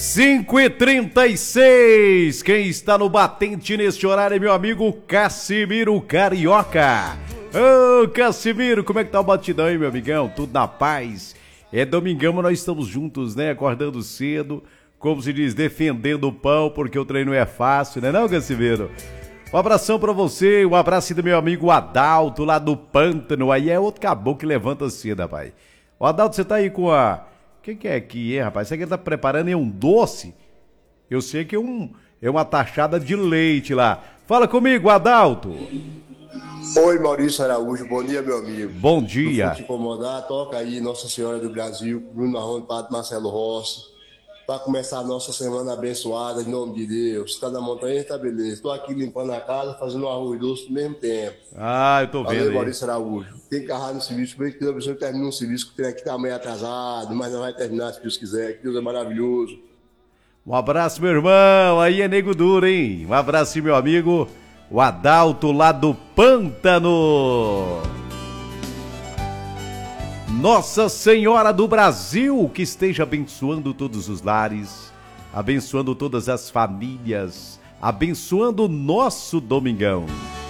5h36, quem está no batente neste horário é meu amigo Cassimiro Carioca. Ô Cassimiro, como é que tá o batidão aí, meu amigão? Tudo na paz? É domingão, mas nós estamos juntos, né? Acordando cedo, como se diz, defendendo o pão, porque o treino é fácil, né não, Cassimiro? Um abração pra você, um abraço do meu amigo Adalto, lá do Pântano, aí é outro caboclo que levanta cedo, rapaz. O Adalto, você tá aí com a... O que é aqui, hein, rapaz? Isso aqui ele tá preparando é um doce? Eu sei que é uma tachada de leite lá. Fala comigo, Adalto. Oi, Maurício Araújo, bom dia, meu amigo. Bom Não dia. vou te incomodar, toca aí Nossa Senhora do Brasil, Bruno Marrone, Padre Marcelo Rossi, para começar a nossa semana abençoada, em nome de Deus. Está na montanha, tá beleza. Estou aqui limpando a casa, fazendo um arroz doce ao mesmo tempo. Ah, eu tô vendo Valeu, aí. Maurício Araújo. Tem que agarrar no serviço, bem que Deus abençoe, termina um serviço que tem aqui tá meio atrasado, mas não vai terminar se Deus quiser, que Deus é maravilhoso. Um abraço, meu irmão. Aí é nego duro, hein? Um abraço, meu amigo, o Adalto lá do Pântano. Nossa Senhora do Brasil, que esteja abençoando todos os lares, abençoando todas as famílias, abençoando o nosso domingão.